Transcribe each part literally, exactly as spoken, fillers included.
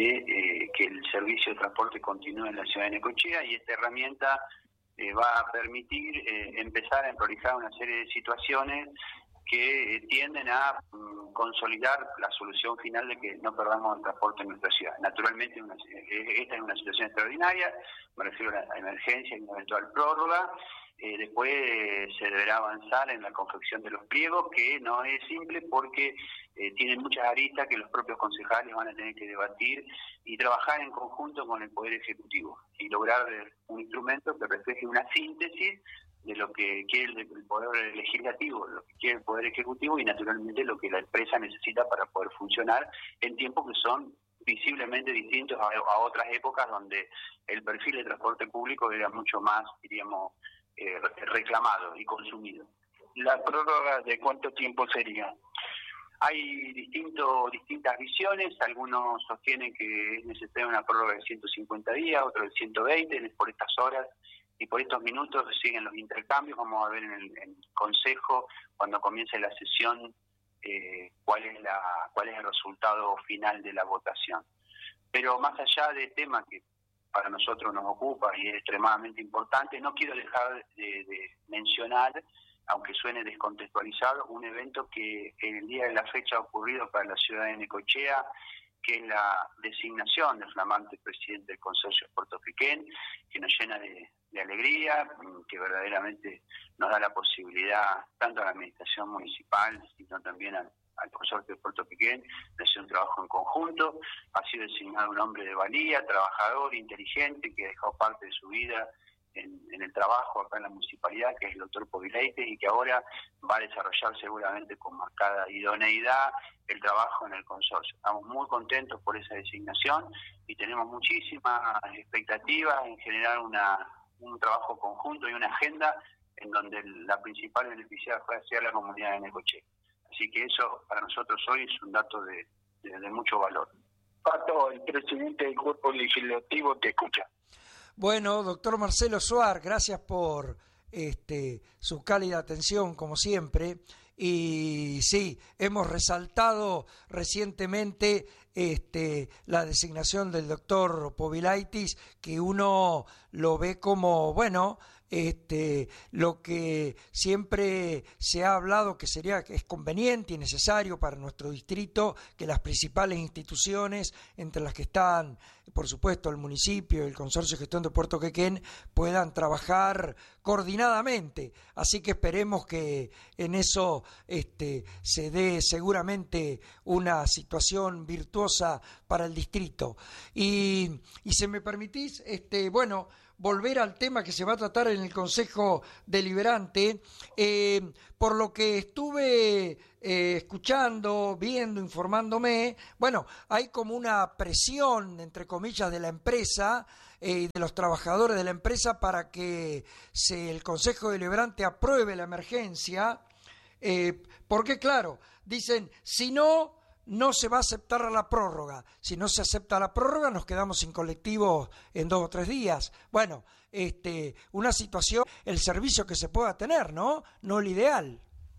de eh, que el servicio de transporte continúe en la ciudad de Necochea, y esta herramienta eh, va a permitir eh, empezar a priorizar una serie de situaciones que eh, tienden a mm, consolidar la solución final de que no perdamos el transporte en nuestra ciudad. Naturalmente, una, esta es una situación extraordinaria, me refiero a la emergencia y una eventual prórroga. Eh, después eh, se deberá avanzar en la confección de los pliegos, que no es simple porque eh, tienen muchas aristas que los propios concejales van a tener que debatir y trabajar en conjunto con el Poder Ejecutivo y lograr un instrumento que refleje una síntesis de lo que quiere el Poder Legislativo, lo que quiere el Poder Ejecutivo y naturalmente lo que la empresa necesita para poder funcionar en tiempos que son visiblemente distintos a, a otras épocas donde el perfil de transporte público era mucho más, diríamos, eh, reclamado y consumido. ¿La prórroga de cuánto tiempo sería? Hay distinto, distintas visiones, algunos sostienen que es necesaria una prórroga de ciento cincuenta días, otros de ciento veinte, por estas horas y por estos minutos siguen los intercambios. Vamos a ver en el, en el Consejo, cuando comience la sesión, eh, cuál es la cuál es el resultado final de la votación. Pero más allá del tema que para nosotros nos ocupa y es extremadamente importante, no quiero dejar de, de mencionar, aunque suene descontextualizado, un evento que en el día de la fecha ha ocurrido para la ciudad de Necochea, que es la designación del flamante presidente del Consorcio de Puerto Quequén, que nos llena de, de alegría, que verdaderamente nos da la posibilidad, tanto a la administración municipal, sino también al, al Consorcio de Puerto Quequén, de hacer un trabajo en conjunto. Ha sido designado un hombre de valía, trabajador, inteligente, que ha dejado parte de su vida En, en el trabajo acá en la municipalidad, que es el doctor Povileites, y que ahora va a desarrollar seguramente con marcada idoneidad el trabajo en el consorcio. Estamos muy contentos por esa designación y tenemos muchísimas expectativas en generar una, un trabajo conjunto y una agenda en donde la principal beneficiada sea la comunidad de Necochea. Así que eso para nosotros hoy es un dato de, de, de mucho valor. Pato, el presidente del Cuerpo Legislativo te escucha. Bueno, doctor Marcelo Soar, gracias por este, su cálida atención, como siempre. Y sí, hemos resaltado recientemente este, la designación del doctor Povilaitis, que uno lo ve como, bueno, este, lo que siempre se ha hablado que sería que es conveniente y necesario para nuestro distrito, que las principales instituciones, entre las que están, por supuesto, el municipio y el Consorcio de Gestión de Puerto Quequén, puedan trabajar coordinadamente. Así que esperemos que en eso este, se dé seguramente una situación virtuosa para el distrito. Y, y si me permitís, este, bueno, volver al tema que se va a tratar en el Consejo Deliberante, eh, por lo que estuve eh, escuchando, viendo, informándome, bueno, hay como una presión, entre comillas, de la empresa y eh, de los trabajadores de la empresa para que se, el Consejo Deliberante apruebe la emergencia, eh, porque claro, dicen, si no... no se va a aceptar la prórroga. Si no se acepta la prórroga, nos quedamos sin colectivos en dos o tres días. Bueno, este, una situación, el servicio que se pueda tener, ¿no? No el ideal.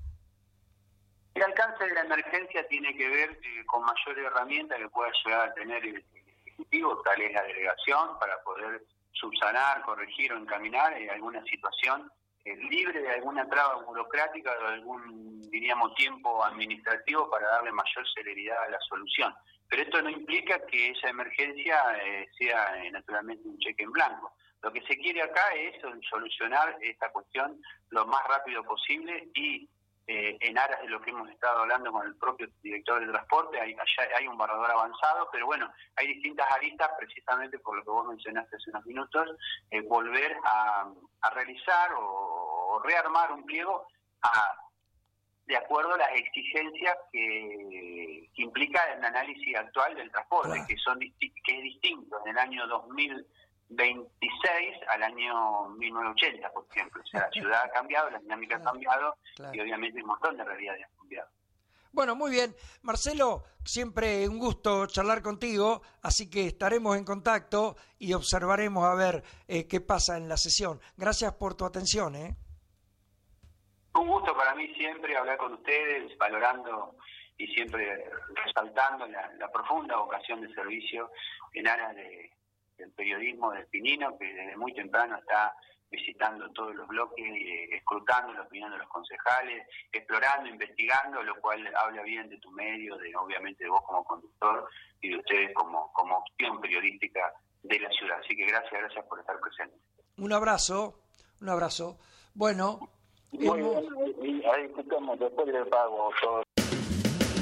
El alcance de la emergencia tiene que ver eh, con mayor herramienta que pueda llegar a tener el Ejecutivo, tal es la delegación, para poder subsanar, corregir o encaminar eh, alguna situación eh, libre de alguna traba burocrática o de algún, diríamos, tiempo administrativo para darle mayor celeridad a la solución. Pero esto no implica que esa emergencia eh, sea eh, naturalmente un cheque en blanco. Lo que se quiere acá es solucionar esta cuestión lo más rápido posible y eh, en aras de lo que hemos estado hablando con el propio director de transporte, hay, allá hay un borrador avanzado, pero bueno, hay distintas aristas precisamente por lo que vos mencionaste hace unos minutos, eh, volver a, a realizar o, o rearmar un pliego a, de acuerdo a las exigencias que, que implica el análisis actual del transporte, claro, que son que es distinto en el año dos mil veintiséis al año mil novecientos ochenta, por ejemplo. O sea, la ciudad ha cambiado, la dinámica claro, ha cambiado, claro, y obviamente un montón de realidades han cambiado. Bueno, muy bien. Marcelo, siempre un gusto charlar contigo, así que estaremos en contacto y observaremos a ver eh, qué pasa en la sesión. Gracias por tu atención, ¿eh? Un gusto para mí siempre hablar con ustedes, valorando y siempre resaltando la, la profunda vocación de servicio en aras de, del periodismo del Pinino, que desde muy temprano está visitando todos los bloques, eh, escrutando la opinión de los concejales, explorando, investigando, lo cual habla bien de tu medio, de obviamente de vos como conductor y de ustedes como, como opción periodística de la ciudad. Así que gracias, gracias por estar presentes. Un abrazo, un abrazo. Bueno, Muy hemos... bien, y ahí escuchamos después del pago todo